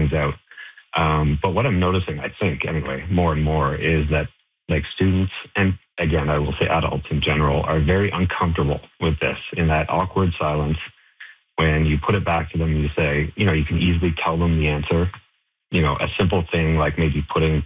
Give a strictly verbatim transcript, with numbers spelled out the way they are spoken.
things out. Um, but what I'm noticing, I think anyway, more and more is that like students, and again, I will say adults in general, are very uncomfortable with this, in that awkward silence when you put it back to them and you say, you know, you can easily tell them the answer. You know, a simple thing like maybe putting